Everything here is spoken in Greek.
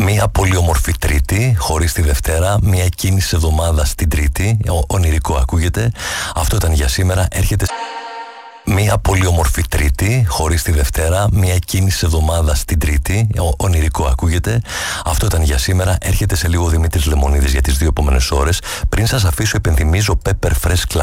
Μία πολύ όμορφη Τρίτη, χωρίς τη Δευτέρα, μία κίνηση εβδομάδα στην Τρίτη, ονειρικό ακούγεται. Αυτό ήταν για σήμερα, έρχεται... Μία πολύ όμορφη Τρίτη, χωρίς τη Δευτέρα, μία κίνηση εβδομάδα στην Τρίτη, ονειρικό ακούγεται. Αυτό ήταν για σήμερα, έρχεται σε λίγο ο Δημήτρης Λεμονίδης για τις 2 επόμενες ώρες. Πριν σας αφήσω, υπενθυμίζω Pepper Fresh Club.